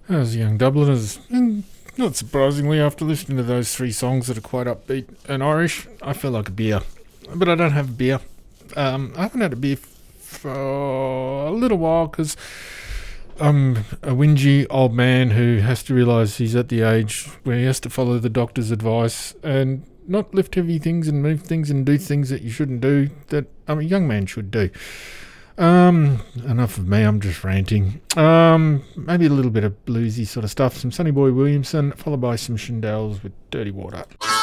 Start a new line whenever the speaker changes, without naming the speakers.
As young Dubliners, and not surprisingly, after listening to those three songs that are quite upbeat and Irish, I feel like a beer. But I don't have a beer. I haven't had a beer for a little while because I'm a whingy old man who has to realise he's at the age where he has to follow the doctor's advice and not lift heavy things and move things and do things that you shouldn't do that a young man should do. Enough of me, I'm just ranting. Maybe a little bit of bluesy sort of stuff, some Sonny Boy Williamson, followed by some Shondells with Dirty Water.